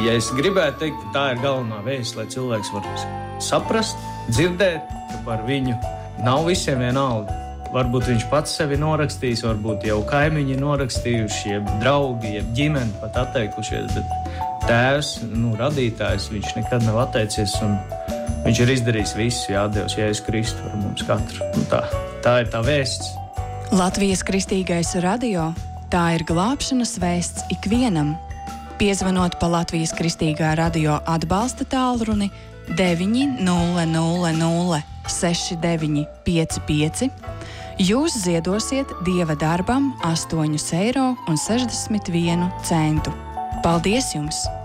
Ja es gribētu teikt, ka tā ir galvenā vēsts, lai cilvēks var saprast, dzirdēt, ka par viņu nav visiem vienalga. Varbūt viņš pats sevi norakstījis, varbūt jau kaimiņi norakstījuši, jeb draugi, jeb ģimeni pat atteikušies, bet tēvs, radītājs, viņš nekad nav atteicies un viņš ir izdarījis visu, Dievs, Jēzus Kristu ar mums katru. Tā ir tā vēsts. Latvijas Kristīgais radio, tā ir glābšanas vēsts ikvienam. Piezvanot pa Latvijas Kristīgā radio atbalsta tālruni 900 6955, jūs ziedosiet Dieva darbam 8,61 eiro. Paldies jums!